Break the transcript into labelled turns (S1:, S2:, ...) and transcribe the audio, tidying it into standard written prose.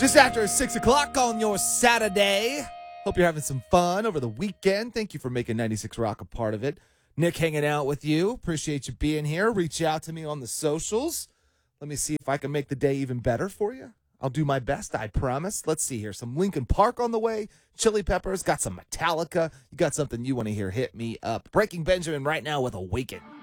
S1: Just after 6 o'clock on your Saturday. Hope you're having some fun over the weekend. Thank you for making 96 Rock a part of it. Nick hanging out with you. Appreciate you being here. Reach out to me on the socials. Let me see if I can make the day even better for you. I'll do my best, I promise. Let's see here. Some Linkin Park on the way. Chili Peppers. Got some Metallica. You got something you want to hear, hit me up. Breaking Benjamin right now with Awaken.